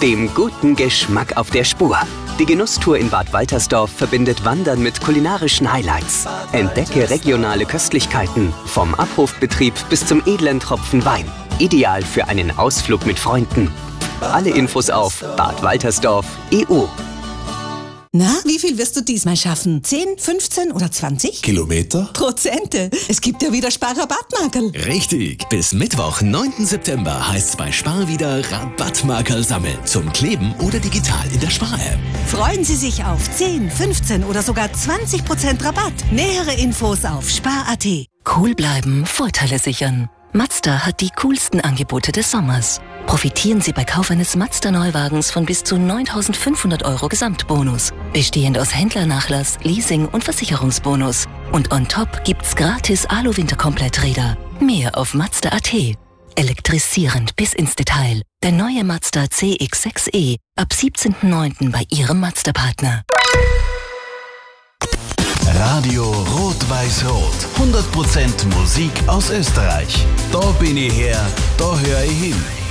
dem guten Geschmack auf der Spur. Die Genusstour in Bad Waltersdorf verbindet Wandern mit kulinarischen Highlights. Entdecke regionale Köstlichkeiten, vom Abhofbetrieb bis zum edlen Tropfen Wein. Ideal für einen Ausflug mit Freunden. Alle Infos auf badwaltersdorf.eu. Na, wie viel wirst du diesmal schaffen? 10, 15 oder 20? Kilometer? Prozente. Es gibt ja wieder Sparrabattmarkerl. Richtig. Bis Mittwoch, 9. September heißt's bei Spar wieder Rabattmarkerl sammeln. Zum Kleben oder digital in der Spar-App. Freuen Sie sich auf 10, 15 oder sogar 20% Rabatt. Nähere Infos auf spar.at. Cool bleiben, Vorteile sichern. Mazda hat die coolsten Angebote des Sommers. Profitieren Sie bei Kauf eines Mazda-Neuwagens von bis zu 9.500 € Gesamtbonus. Bestehend aus Händlernachlass, Leasing und Versicherungsbonus. Und on top gibt's gratis Alu-Winterkompletträder. Mehr auf Mazda.at. Elektrisierend bis ins Detail. Der neue Mazda CX-6e. Ab 17.09. bei Ihrem Mazda-Partner. Radio Rot-Weiß-Rot. 100% Musik aus Österreich. Da bin ich her, da höre ich hin.